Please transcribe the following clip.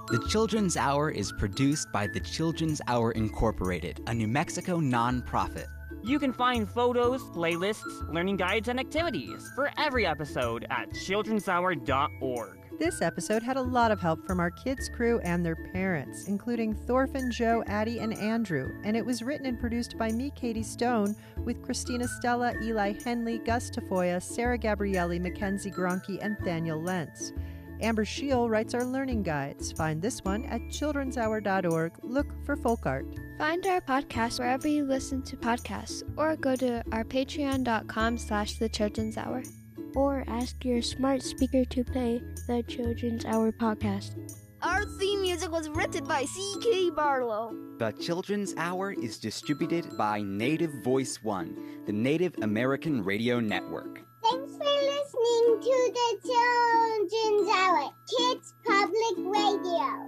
The Children's Hour is produced by the Children's Hour Incorporated, a New Mexico nonprofit. You can find photos, playlists, learning guides, and activities for every episode at childrenshour.org. This episode had a lot of help from our kids' crew and their parents, including Thorfinn, Joe, Addie, and Andrew, and it was written and produced by me, Katie Stone, with Christina Stella, Eli Henley, Gus Tafoya, Sarah Gabrielli, Mackenzie Gronke, and Daniel Lentz. Amber Scheel writes our learning guides. Find this one at childrenshour.org. Look for folk art. Find our podcast wherever you listen to podcasts, or go to our patreon.com/The Children's Hour. Or ask your smart speaker to play the Children's Hour podcast. Our theme music was written by C.K. Barlow. The Children's Hour is distributed by Native Voice One, the Native American Radio Network. Thanks for listening to the Children's Hour, Kids Public Radio.